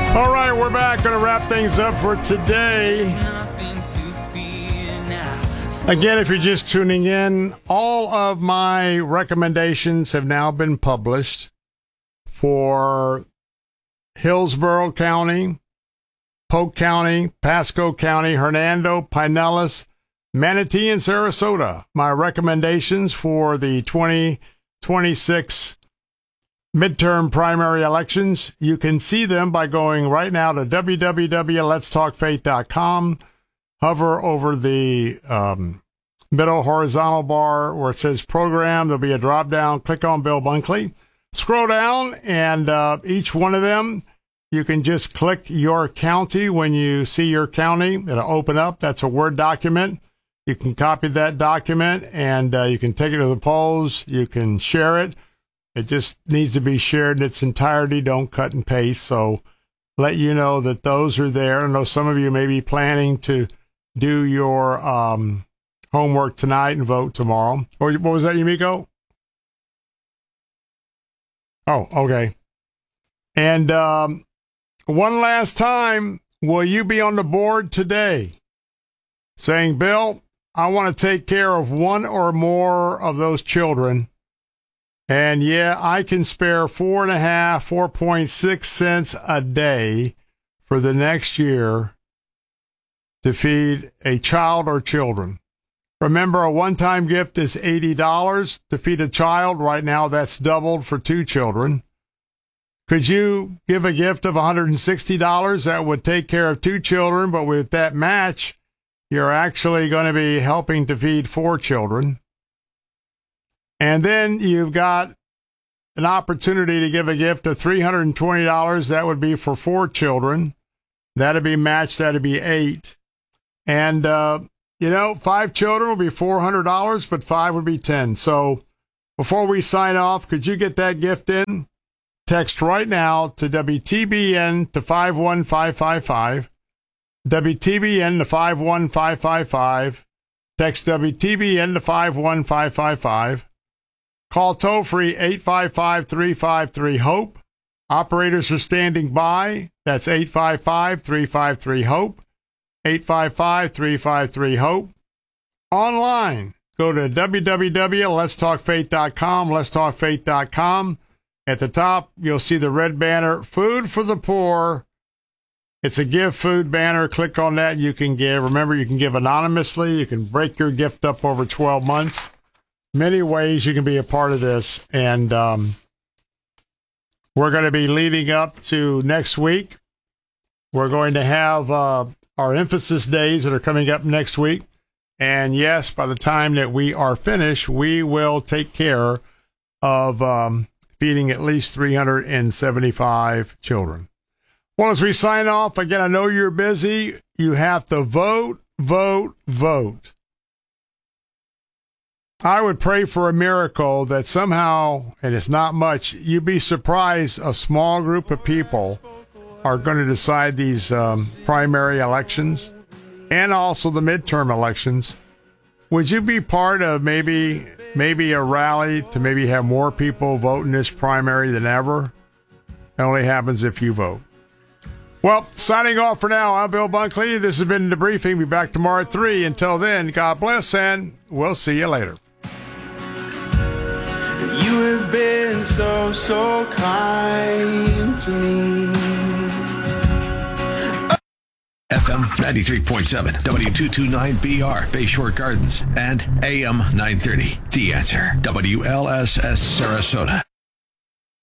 All right, we're back. Going to wrap things up for today. Again, if you're just tuning in, all of my recommendations have now been published for Hillsborough County, Polk County, Pasco County, Hernando, Pinellas, Manatee, and Sarasota. My recommendations for the 2026 midterm primary elections. You can see them by going right now to www.letstalkfaith.com. Hover over the middle horizontal bar where it says program. There'll be a drop down. Click on Bill Bunkley. Scroll down, and each one of them, you can just click your county. When you see your county, it'll open up. That's a Word document. You can copy that document, and you can take it to the polls. You can share it. It just needs to be shared in its entirety. Don't cut and paste. So let you know that those are there. I know some of you may be planning to do your homework tonight and vote tomorrow. Or what was that, Yumiko? Oh, okay. And one last time, will you be on the board today saying, Bill, I want to take care of one or more of those children? And yeah, I can spare 4.6 cents a day for the next year to feed a child or children. Remember, a one-time gift is $80 to feed a child. Right now, that's doubled for 2 children. Could you give a gift of $160? That would take care of 2 children, but with that match, you're actually going to be helping to feed 4 children. And then you've got an opportunity to give a gift of $320. That would be for 4 children. That'd be matched. That'd be 8. And, 5 children would be $400, but 5 would be 10. So before we sign off, could you get that gift in? Text right now to WTBN to 51555. WTBN to 51555. Text WTBN to 51555. Call toll-free 855-353-HOPE. Operators are standing by. That's 855-353-HOPE. 855-353-HOPE. Online, go to www.letstalkfaith.com, letstalkfaith.com. At the top, you'll see the red banner, Food for the Poor. It's a Give Food banner. Click on that. You can give. Remember, you can give anonymously. You can break your gift up over 12 months. Many ways you can be a part of this. And we're going to be leading up to next week. We're going to have our emphasis days that are coming up next week. And yes, by the time that we are finished, we will take care of feeding at least 375 children. Well, as we sign off, again, I know you're busy. You have to vote, vote, vote. I would pray for a miracle that somehow, and it's not much, you'd be surprised a small group of people are going to decide these primary elections and also the midterm elections. Would you be part of maybe a rally to maybe have more people vote in this primary than ever? It only happens if you vote. Well, signing off for now, I'm Bill Bunkley. This has been The Briefing. Be back tomorrow at 3. Until then, God bless, and we'll see you later. You have been so, so kind to me. FM 93.7, W229BR, Bayshore Gardens, and AM 930. The Answer, WLSS Sarasota.